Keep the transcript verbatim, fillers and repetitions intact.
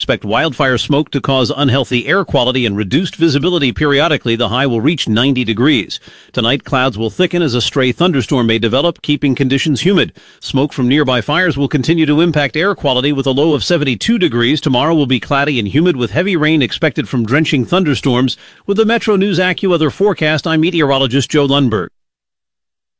Expect wildfire smoke to cause unhealthy air quality and reduced visibility periodically. The high will reach ninety degrees. Tonight, clouds will thicken as a stray thunderstorm may develop, keeping conditions humid. Smoke from nearby fires will continue to impact air quality with a low of seventy-two degrees. Tomorrow will be cloudy and humid with heavy rain expected from drenching thunderstorms. With the Metro News AccuWeather forecast, I'm meteorologist Joe Lundberg.